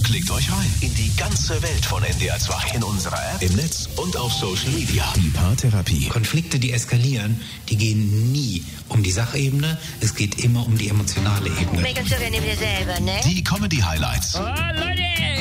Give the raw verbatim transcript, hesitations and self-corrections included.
Klickt euch rein in die ganze Welt von N D R zwei. In unserer App, im Netz und auf Social Media. Die Paartherapie. Konflikte, die eskalieren, die gehen nie um die Sachebene. Es geht immer um die emotionale Ebene. Meckern wir neben dir selber, ne? Die Comedy-Highlights. Oh, Leute!